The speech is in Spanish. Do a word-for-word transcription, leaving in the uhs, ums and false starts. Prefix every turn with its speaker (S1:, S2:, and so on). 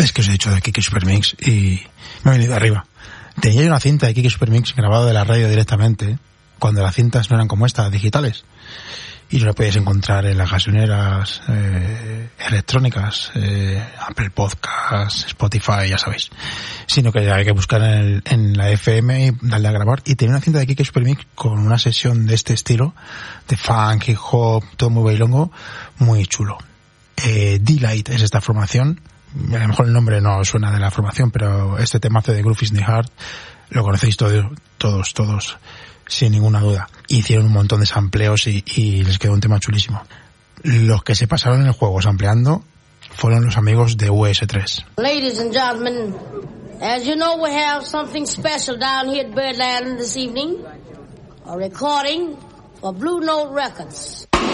S1: Es que os he dicho de Kiki Supermix y me he venido arriba. Tenía yo una cinta de Kiki Supermix grabada de la radio directamente, cuando las cintas no eran como estas, digitales. Y no lo podéis encontrar en las gasolineras eh, electrónicas, eh, Apple Podcasts, Spotify, ya sabéis. Sino que hay que buscar en, el, en la F M y darle a grabar. Y tenía una cinta de Kiki Supermix con una sesión de este estilo, de funk, hip hop, todo muy bailongo, muy chulo. Eh, D-Light es esta formación. A lo mejor el nombre no suena de la formación, pero este temazo de Groove is in the Heart lo conocéis todos, todos, todos, sin ninguna duda. Hicieron un montón de sampleos y, y les quedó un tema chulísimo. Los que se pasaron en el juego sampleando fueron los amigos de U S tres.
S2: Ladies and gentlemen, as you know, we have something special down here at Birdland this evening. A recording for Blue Note Records.